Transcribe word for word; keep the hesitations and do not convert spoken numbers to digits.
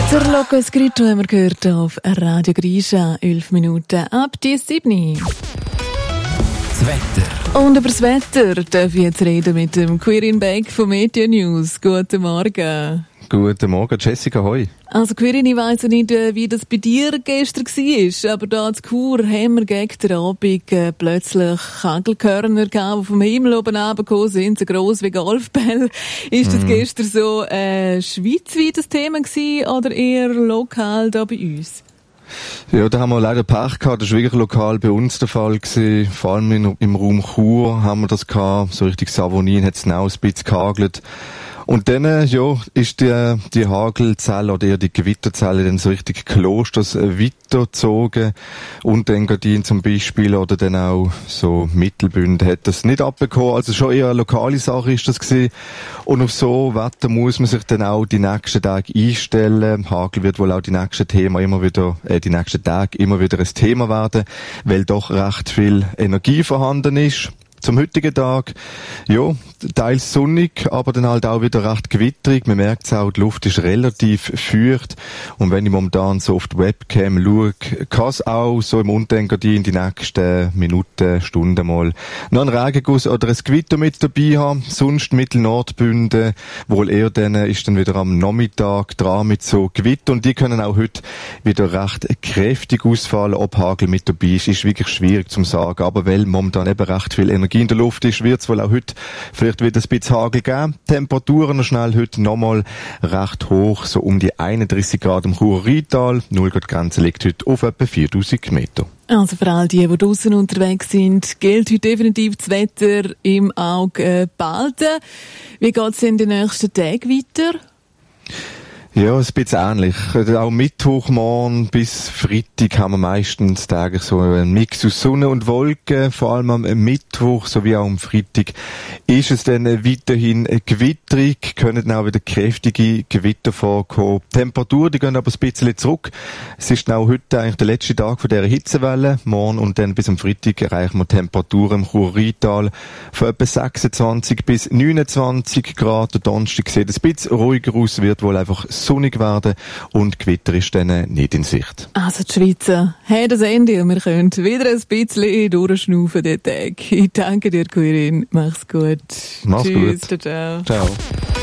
Der Loco Scritto haben wir gehört auf Radio Grisha, elf Minuten ab die sieben. Das Wetter. Und über das Wetter darf ich jetzt reden mit dem Quirin Beck von Media News. Guten Morgen. Guten Morgen, Jessica, hoi. Also Quirin, ich weiss ja nicht, wie das bei dir gestern war, aber da in Chur haben wir gegen den Abend äh, plötzlich Kegelkörner gehabt, die vom Himmel oben runtergekommen sind, so gross wie Golfbälle. Ist das mm. gestern so äh, schweizweit ein Thema gewesen oder eher lokal da bei uns? Ja, da haben wir leider Pech gehabt. Das war wirklich lokal bei uns der Fall gewesen. Vor allem in, im Raum Chur haben wir das gehabt. So richtig Savonien hat es auch ein bisschen gehagelt. Und dann, ja, ist die, die Hagelzelle oder eher die Gewitterzelle dann so richtig Klosters weitergezogen. Und dann Engadin zum Beispiel oder dann auch so Mittelbünde hat das nicht abbekommen. Also schon eher eine lokale Sache ist das gewesen. Und auf so Wetter muss man sich dann auch die nächsten Tage einstellen. Hagel wird wohl auch die nächsten Themen immer wieder, äh, die nächsten Tage immer wieder ein Thema werden, weil doch recht viel Energie vorhanden ist. Zum heutigen Tag, ja, teils sonnig, aber dann halt auch wieder recht gewitterig. Man merkt es auch, die Luft ist relativ feucht. Und wenn ich momentan so auf die Webcam schaue, kann es auch so im Unterengadin die nächsten Minuten, Stunden mal noch einen Regenguss oder ein Gewitter mit dabei haben. Sonst Mittel-Nordbünde, wohl eher dann ist dann wieder am Nachmittag dran mit so Gewitter. Und die können auch heute wieder recht kräftig ausfallen. Ob Hagel mit dabei ist, ist wirklich schwierig zu sagen. Aber weil momentan eben recht viel Energie in der Luft ist, wird es wohl auch heute vielleicht wieder ein bisschen Hagel geben. Temperaturen noch schnell heute nochmal recht hoch, so um die einunddreißig Grad im Churer Rheintal. null Grad Grenze liegt heute auf etwa viertausend Meter. Also für all die, die draussen unterwegs sind, gilt heute definitiv das Wetter im Auge äh, behalten. Wie geht es in den nächsten Tagen weiter? Ja, ein bisschen ähnlich. Auch Mittwochmorgen bis Freitag haben wir meistens Tage so einen Mix aus Sonne und Wolken. Vor allem am Mittwoch sowie auch am Freitag ist es dann weiterhin gewitterig, können dann auch wieder kräftige Gewitter vorkommen. Die Temperaturen, die gehen aber ein bisschen zurück. Es ist auch heute eigentlich der letzte Tag von dieser Hitzewelle. Morgen und dann bis am Freitag erreichen wir Temperaturen im Churer Rheintal von etwa sechsundzwanzig bis neunundzwanzig Grad. Der Donnerstag sieht ein bisschen ruhiger aus, wird wohl einfach sonnig werden und Gewitter ist dann nicht in Sicht. Also die Schweizer haben das Ende und wir können wieder ein bisschen durchschnaufen den Tag. Ich danke dir, Quirin. Mach's gut. Mach's Tschüss, gut. Ciao. Ciao.